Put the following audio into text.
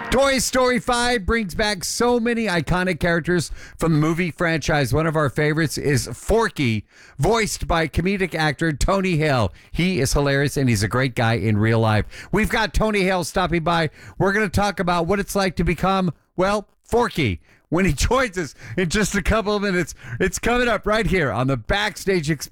Toy Story 5 brings back so many iconic characters from the movie franchise. One of our favorites is Forky, voiced by comedic actor Tony Hale. He is hilarious, and he's a great guy in real life. We've got Tony Hale stopping by. We're going to talk about what it's like to become, well, Forky when he joins us in just a couple of minutes. It's coming up right here on the Backstage Experience.